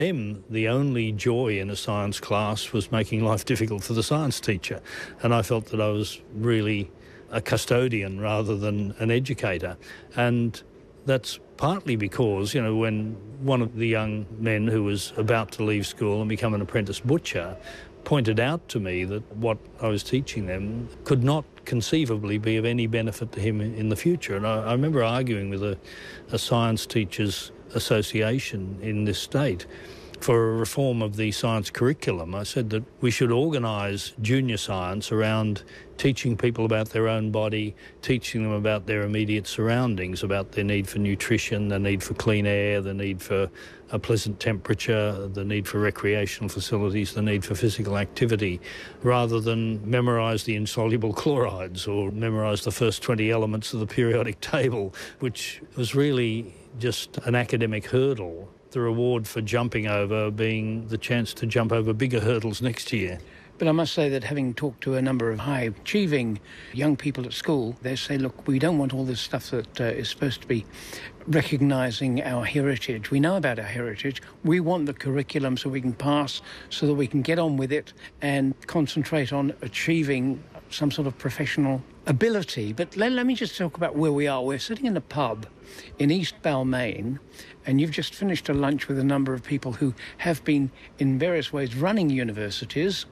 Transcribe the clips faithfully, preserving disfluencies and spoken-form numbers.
him, the only joy in a science class was making life difficult for the science teacher. And I felt that I was really a custodian rather than an educator. And that's partly because, you know, when one of the young men who was about to leave school and become an apprentice butcher pointed out to me that what I was teaching them could not conceivably be of any benefit to him in the future. And I, I remember arguing with a, a science teachers association in this state for a reform of the science curriculum. I said that we should organise junior science around teaching people about their own body, teaching them about their immediate surroundings, about their need for nutrition, the need for clean air, the need for a pleasant temperature, the need for recreational facilities, the need for physical activity, rather than memorise the insoluble chlorides or memorise the first twenty elements of the periodic table, which was really just an academic hurdle. The reward for jumping over being the chance to jump over bigger hurdles next year. But I must say that having talked to a number of high-achieving young people at school, they say, look, we don't want all this stuff that uh, is supposed to be recognising our heritage. We know about our heritage. We want the curriculum so we can pass, so that we can get on with it and concentrate on achieving some sort of professional ability. But let, let me just talk about where we are. We're sitting in a pub in East Balmain, and you've just finished a lunch with a number of people who have been, in various ways, running universities.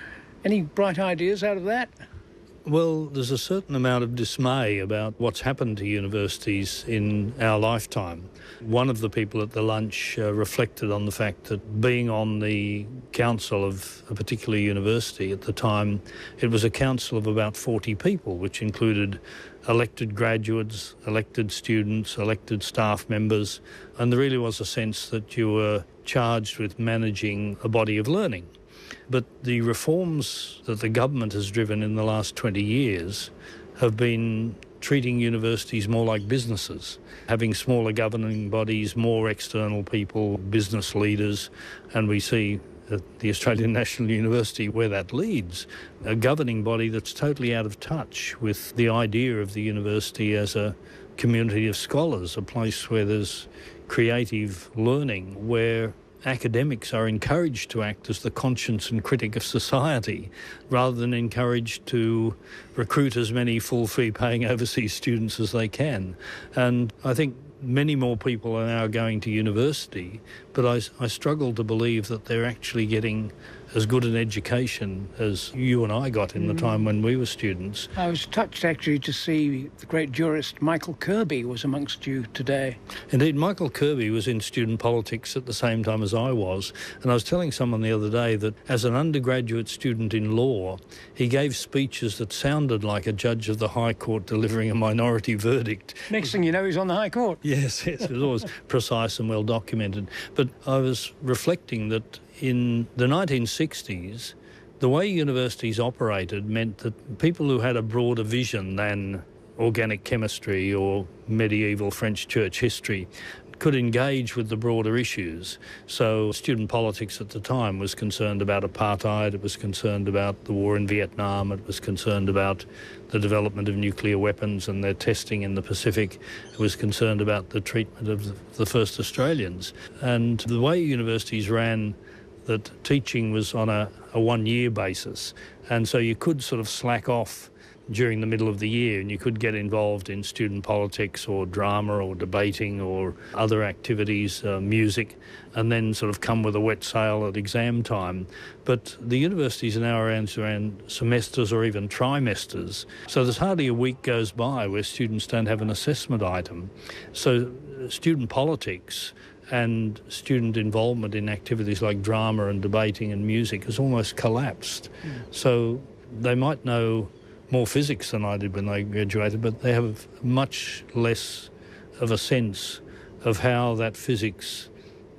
Any bright ideas out of that? Well, there's a certain amount of dismay about what's happened to universities in our lifetime. One of the people at the lunch uh, reflected on the fact that being on the council of a particular university at the time, it was a council of about forty people, which included elected graduates, elected students, elected staff members, and there really was a sense that you were charged with managing a body of learning. But the reforms that the government has driven in the last twenty years have been treating universities more like businesses, having smaller governing bodies, more external people, business leaders, and we see at the Australian National University where that leads, a governing body that's totally out of touch with the idea of the university as a community of scholars, a place where there's creative learning, where academics are encouraged to act as the conscience and critic of society rather than encouraged to recruit as many full-fee paying overseas students as they can. And I think many more people are now going to university, but I, I struggle to believe that they're actually getting as good an education as you and I got in mm. the time when we were students. I was touched actually to see the great jurist Michael Kirby was amongst you today. Indeed, Michael Kirby was in student politics at the same time as I was, and I was telling someone the other day that as an undergraduate student in law, he gave speeches that sounded like a judge of the High Court delivering a minority verdict. Next thing you know, he's on the High Court. Yes, yes, it was always precise and well documented. But I was reflecting that in the nineteen sixties, the way universities operated meant that people who had a broader vision than organic chemistry or medieval French church history could engage with the broader issues. So student politics at the time was concerned about apartheid, it was concerned about the war in Vietnam, it was concerned about the development of nuclear weapons and their testing in the Pacific, it was concerned about the treatment of the first Australians. And the way universities ran, that teaching was on a, a one-year basis, and so you could sort of slack off during the middle of the year and you could get involved in student politics or drama or debating or other activities, uh, music, and then sort of come with a wet sail at exam time. But the universities are now around, around semesters or even trimesters, so there's hardly a week goes by where students don't have an assessment item. So uh, student politics and student involvement in activities like drama and debating and music has almost collapsed. Mm. So they might know more physics than I did when they graduated, but they have much less of a sense of how that physics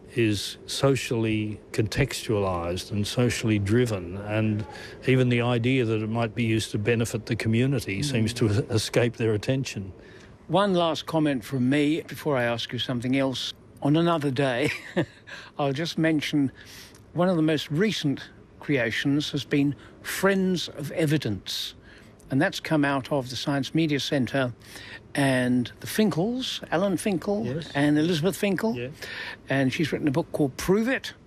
is socially contextualised and socially driven, and even the idea that it might be used to benefit the community mm. seems to escape their attention. One last comment from me before I ask you something else. On another day, I'll just mention one of the most recent creations has been Friends of Evidence. and that's come out of the Science Media Centre and the Finkles, Alan Finkel yes. and Elizabeth Finkel. Yeah. And she's written a book called Prove It.